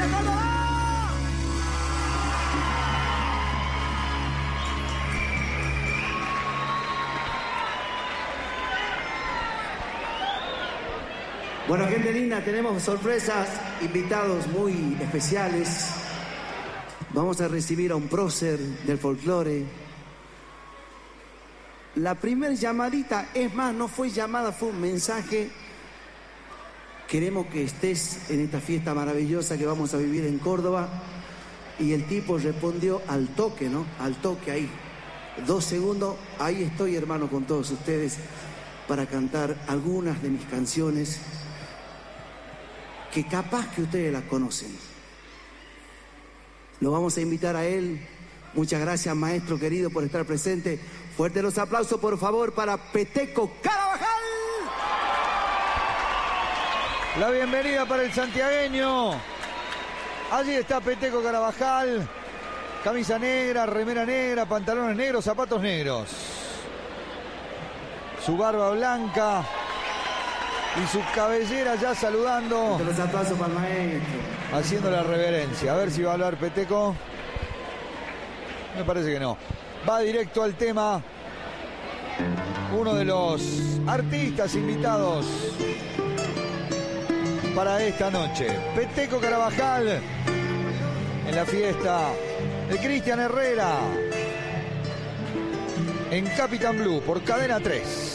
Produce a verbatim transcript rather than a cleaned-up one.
provincia de Córdoba. Bueno, gente linda, tenemos sorpresas, invitados muy especiales. Vamos a recibir a un prócer del folclore. La primer llamadita, es más, no fue llamada, fue un mensaje. Queremos que estés en esta fiesta maravillosa que vamos a vivir en Córdoba. Y el tipo respondió al toque, ¿no? Al toque ahí. Dos segundos, ahí estoy, hermano, con todos ustedes para cantar algunas de mis canciones que capaz que ustedes las conocen. Lo vamos a invitar a él. Muchas gracias, maestro querido, por estar presente. Fuerte los aplausos, por favor, para Peteco Carabajal. La bienvenida para el santiagueño. Allí está Peteco Carabajal. Camisa negra, remera negra, pantalones negros, zapatos negros. Su barba blanca. Y su cabellera ya saludando. Los aplausos para el maestro. Haciendo la reverencia. A ver si va a hablar Peteco. Me parece que no. Va directo al tema. Uno de los artistas invitados para esta noche. Peteco Carabajal. En la fiesta de Cristian Herrera. En Capitán Blue por Cadena tres.